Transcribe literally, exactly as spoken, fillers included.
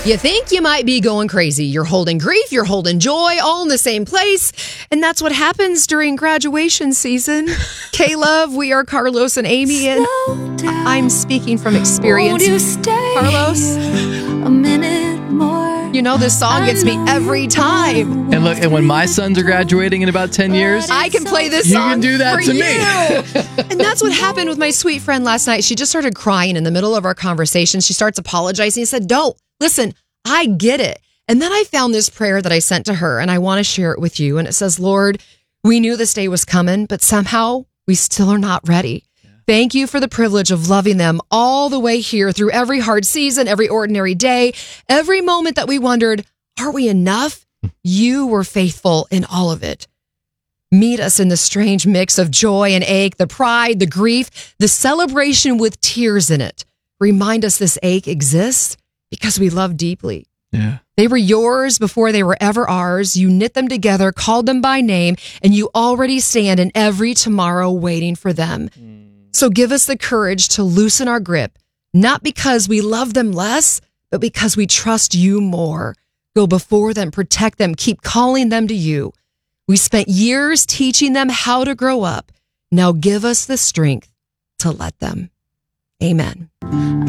You think you might be going crazy. You're holding grief, you're holding joy, all in the same place. And that's what happens during graduation season. K-Love, we are Carlos and Amy, and I'm speaking from experience. Carlos, a minute more. You know this song gets me every time. And look, and when my sons are graduating in about ten years, I can play this you song can do that for to you. me. And that's what happened with my sweet friend last night. She just started crying in the middle of our conversation. She starts apologizing. I said, don't. Listen, I get it. And then I found this prayer that I sent to her, and I want to share it with you. And it says, Lord, we knew this day was coming, but somehow we still are not ready. Yeah. Thank you for the privilege of loving them all the way here through every hard season, every ordinary day, every moment that we wondered, are we enough? You were faithful in all of it. Meet us in the strange mix of joy and ache, the pride, the grief, the celebration with tears in it. Remind us this ache exists because we love deeply. Yeah. They were yours before they were ever ours. You knit them together, called them by name, and you already stand in every tomorrow waiting for them. Mm. So give us the courage to loosen our grip, not because we love them less, but because we trust you more. Go before them, protect them, keep calling them to you. We spent years teaching them how to grow up. Now give us the strength to let them. Amen.